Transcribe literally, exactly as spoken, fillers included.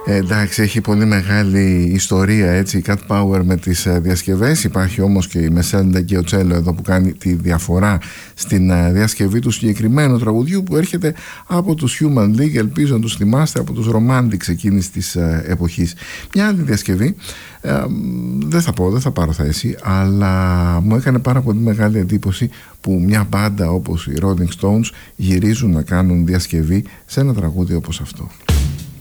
Ε, εντάξει, έχει πολύ μεγάλη ιστορία, έτσι, η Cat Power με τις ε, διασκευές. Υπάρχει όμως και η Messenda και ο Cello εδώ που κάνει τη διαφορά στην ε, διασκευή του συγκεκριμένου τραγουδιού, που έρχεται από τους Human League. Ελπίζω να τους θυμάστε, από τους Romantics εκείνης της ε, εποχής. Μια άλλη διασκευή, ε, δεν θα πω, δεν θα πάρω θέση, αλλά μου έκανε πάρα πολύ μεγάλη εντύπωση που μια μπάντα όπως οι Rolling Stones γυρίζουν να κάνουν διασκευή σε ένα τραγούδι όπως αυτό.